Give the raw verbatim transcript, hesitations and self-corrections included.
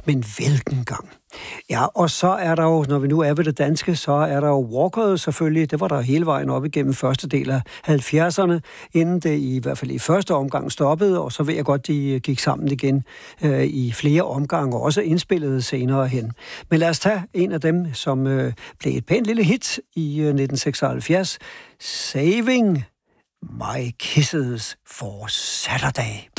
Men hvilken gang. Ja, og så er der jo, når vi nu er ved det danske, så er der jo Walker selvfølgelig. Det var der hele vejen op igennem første del af halvfjerdserne, inden det i hvert fald i første omgang stoppede, og så ved jeg godt, de gik sammen igen øh, i flere omgange, og også indspillede senere hen. Men lad os tage en af dem, som øh, blev et pænt lille hit i øh, nitten seksoghalvfjerds. Saving My Kisses for Saturday.